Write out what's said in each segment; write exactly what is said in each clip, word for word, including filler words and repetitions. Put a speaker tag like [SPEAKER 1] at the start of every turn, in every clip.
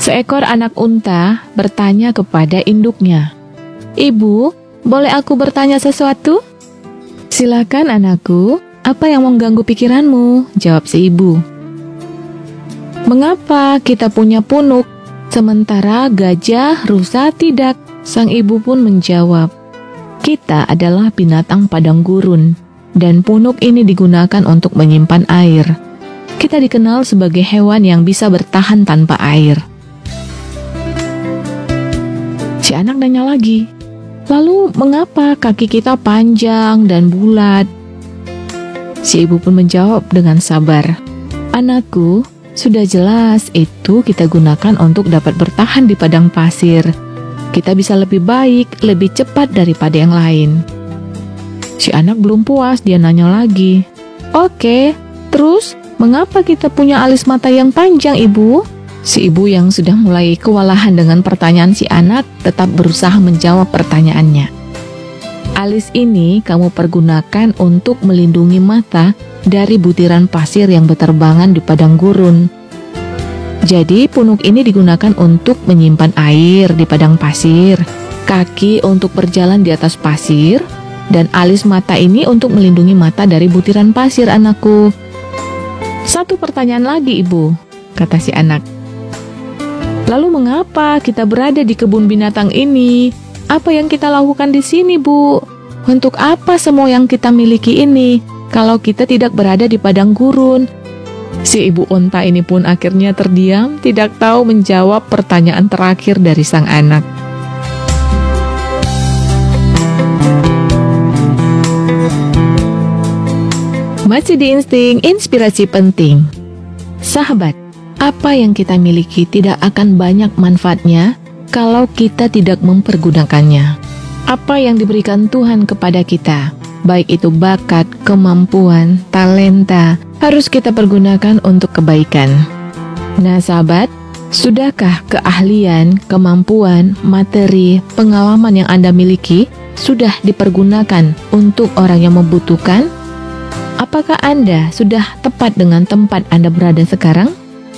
[SPEAKER 1] Seekor anak unta bertanya kepada induknya, "Ibu, boleh aku bertanya sesuatu?" "Silakan anakku, apa yang mengganggu pikiranmu?" jawab si ibu. "Mengapa kita punya punuk, sementara gajah, rusa tidak?" Sang ibu pun menjawab, "Kita adalah binatang padang gurun, dan punuk ini digunakan untuk menyimpan air. Kita dikenal sebagai hewan yang bisa bertahan tanpa air." Si anak nanya lagi, "Lalu mengapa kaki kita panjang dan bulat?" Si ibu pun menjawab dengan sabar, "Anakku, sudah jelas itu kita gunakan untuk dapat bertahan di padang pasir. Kita bisa lebih baik, lebih cepat daripada yang lain." Si anak belum puas, dia nanya lagi, "Oke, terus mengapa kita punya alis mata yang panjang, Ibu?" Si ibu yang sudah mulai kewalahan dengan pertanyaan si anak tetap berusaha menjawab pertanyaannya. "Alis ini kamu pergunakan untuk melindungi mata dari butiran pasir yang berterbangan di padang gurun. Jadi punuk ini digunakan untuk menyimpan air di padang pasir, kaki untuk berjalan di atas pasir, dan alis mata ini untuk melindungi mata dari butiran pasir, anakku." "Satu pertanyaan lagi, Ibu," kata si anak. "Lalu mengapa kita berada di kebun binatang ini? Apa yang kita lakukan di sini, Bu? Untuk apa semua yang kita miliki ini kalau kita tidak berada di padang gurun?" Si ibu unta ini pun akhirnya terdiam, tidak tahu menjawab pertanyaan terakhir dari sang anak. Masih di Insting Inspirasi Penting. Sahabat, apa yang kita miliki tidak akan banyak manfaatnya kalau kita tidak mempergunakannya. Apa yang diberikan Tuhan kepada kita, baik itu bakat, kemampuan, talenta, harus kita pergunakan untuk kebaikan. Nah sahabat, sudahkah keahlian, kemampuan, materi, pengalaman yang Anda miliki sudah dipergunakan untuk orang yang membutuhkan? Apakah Anda sudah tepat dengan tempat Anda berada sekarang?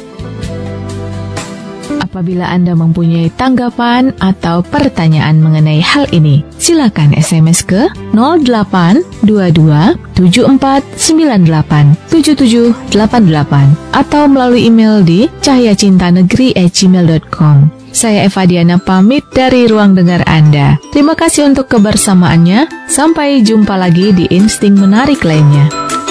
[SPEAKER 1] Apabila Anda mempunyai tanggapan atau pertanyaan mengenai hal ini, silakan S M S ke nol delapan dua dua tujuh empat sembilan delapan tujuh tujuh delapan delapan atau melalui email di cahaya cinta negeri at gmail dot com. Saya Eva Diana pamit dari ruang dengar Anda. Terima kasih untuk kebersamaannya. Sampai jumpa lagi di Insting Menarik lainnya.